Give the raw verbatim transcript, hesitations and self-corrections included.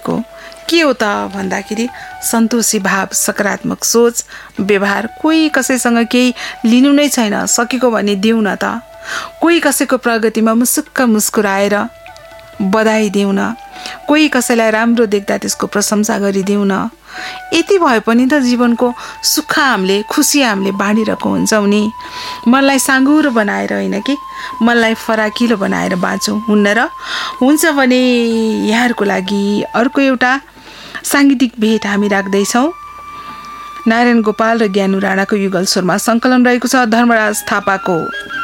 भनेको के हो त भन्दाखेरि सन्तोषी भाव, सकारात्मक सोच, व्यवहार। कोही कसैसँग केही लिनु नै छैन, सकेको भने दिउँ न त। कोही कसैको प्रगतिमा मुसुक्क मुस्कुराएर बधाई दिउँ न। कोही कसैलाई राम्रो देख्दा त्यसको प्रशंसा गरिदिउँ न। यति भए पनि त जीवनको सुख हामीले, खुसी हामीले बाँडिरहेको हुन्छौँ नि। मनलाई साँघुरो बनाएर होइन कि मनलाई फराकिलो बनाएर बाँचौँ, हुन्न र? हुन्छ भने यहाँहरूको लागि अर्को एउटा साङ्गीतिक भेट हामी राख्दैछौँ। नारायण गोपाल र ज्ञानु राणाको युगल स्वरमा सङ्कलन रहेको छ धर्मराज थापाको।